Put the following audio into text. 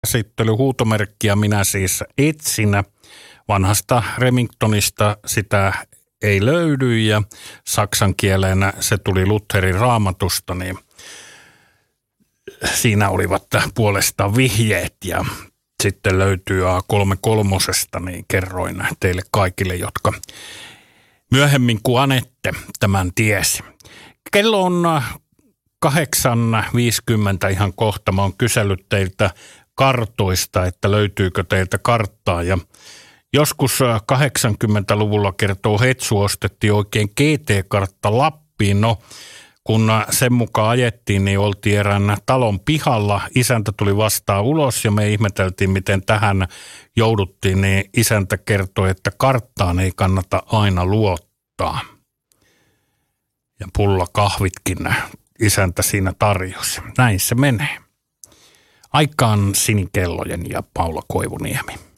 Käsittelyhuutomerkkiä minä siis etsin. Vanhasta Remingtonista sitä ei löydy ja saksan kielenä se tuli Lutherin Raamatusta, niin siinä olivat puolestaan vihjeet ja sitten löytyy A33, niin kerroin teille kaikille, jotka myöhemmin kuin Anette tämän tiesi. Kello on 8.50 ihan kohta. Mä oon kysellyt teiltä kartoista, että löytyykö teiltä karttaa. Ja joskus 80-luvulla kertoo Hetsu ostettiin oikein GT-kartta Lappiin. No, kun sen mukaan ajettiin, niin oltiin erään talon pihalla. Isäntä tuli vastaan ulos ja me ihmeteltiin, miten tähän jouduttiin. Niin isäntä kertoi, että karttaan ei kannata aina luottaa. Ja pulla kahvitkin isäntä siinä tarjosi. Näin se menee. Aikaan Sinikellojen ja Paula Koivuniemi.